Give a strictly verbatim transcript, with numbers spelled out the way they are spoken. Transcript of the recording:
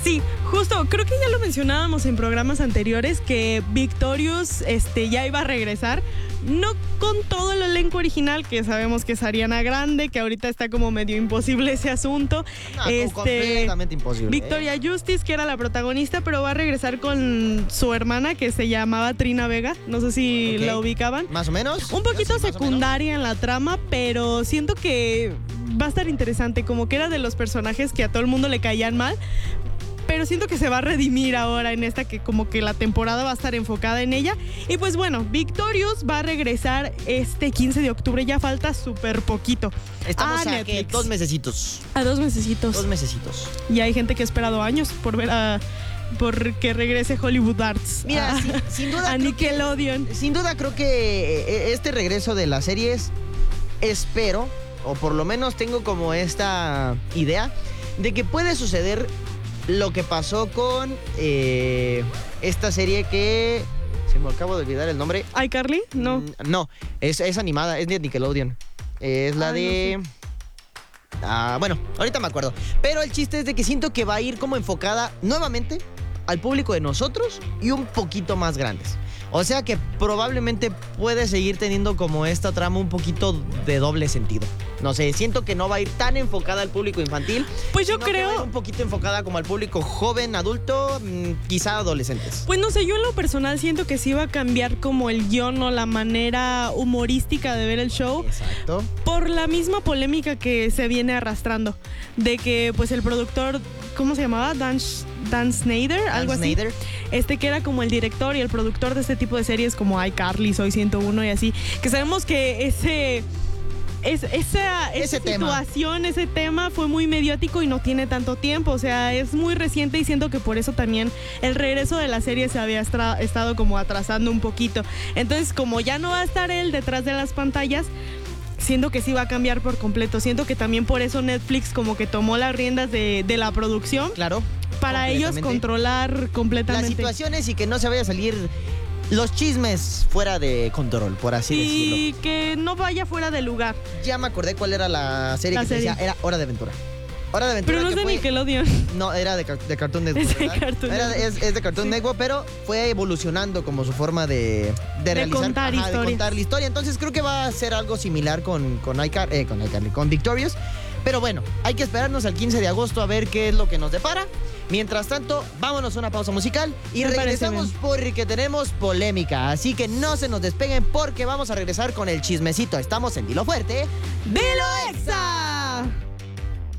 Sí, justo, creo que ya lo mencionábamos en programas anteriores que Victorious este, ya iba a regresar. No con todo el elenco original, que sabemos que es Ariana Grande, que ahorita está como medio imposible ese asunto. No, este, completamente imposible. Victoria ¿eh? Justice, que era la protagonista, pero va a regresar con su hermana, que se llamaba Trina Vega. No sé si Ok. la ubicaban. Más o menos. Un poquito Sí, más o secundaria en la trama, pero siento que va a estar interesante. Como que era de los personajes que a todo el mundo le caían mal. Pero siento que se va a redimir ahora en esta, que como que la temporada va a estar enfocada en ella. Y pues bueno, Victorious va a regresar este quince de octubre. Ya falta súper poquito. Estamos a a, ¿qué? Netflix. dos mesecitos. A dos mesecitos. Dos mesecitos. Y hay gente que ha esperado años por ver a... por que regrese Hollywood Arts. Mira, a, sin, sin duda. a creo Nickelodeon. Que, sin duda creo que eh, este regreso de las series, espero, o por lo menos tengo como esta idea, de que puede suceder lo que pasó con eh, esta serie que... Se me acabo de olvidar el nombre. ¿iCarly? No. Mm, no, es, es animada, es de Nickelodeon. Es la Ah, de... no sé. Ah, bueno, ahorita me acuerdo. Pero el chiste es de que siento que va a ir como enfocada nuevamente al público de nosotros y un poquito más grandes. O sea que probablemente puede seguir teniendo como esta trama un poquito de doble sentido. No sé, siento que no va a ir tan enfocada al público infantil. Pues yo sino que va a ir creo... un poquito enfocada como al público joven, adulto, mmm, quizá adolescentes. Pues no sé, yo en lo personal siento que sí va a cambiar como el guión o la manera humorística de ver el show. Exacto. Por la misma polémica que se viene arrastrando. De que pues el productor, ¿cómo se llamaba? Dan, Dan Snyder, Dan algo Snyder. así. Este que era como el director y el productor de este tipo de series como iCarly, Soy ciento uno y así. Que sabemos que ese... Es, esa, Ese esa tema. situación, ese tema fue muy mediático y no tiene tanto tiempo, o sea, es muy reciente y siento que por eso también el regreso de la serie se había estra- estado como atrasando un poquito. Entonces, como ya no va a estar él detrás de las pantallas, siento que sí va a cambiar por completo. Siento que también por eso Netflix como que tomó las riendas de, de la producción Claro. para ellos completamente. controlar completamente. Las situaciones y que no se vaya a salir los chismes fuera de control, por así decirlo. Y que no vaya fuera de lugar. Ya me acordé cuál era la serie La que te serie. decía, era Hora de Aventura. Hora de Aventura. Pero no es que de fue- Nickelodeon. No, era de, Car- de Cartoon Network. Es de ¿verdad? Cartoon Era de- Network. es, es de Cartoon Sí. Network, pero fue evolucionando como su forma de, de, realizar, contar de historias. contar la historia. Entonces creo que va a ser algo similar con, con, iCar, eh, con, iCarly, con Victorious. Pero bueno, hay que esperarnos al quince de agosto a ver qué es lo que nos depara. Mientras tanto, vámonos a una pausa musical y Me parece regresamos bien. porque tenemos polémica. Así que no se nos despeguen porque vamos a regresar con el chismecito. Estamos en Dilo Fuerte. ¡Dilo Exa!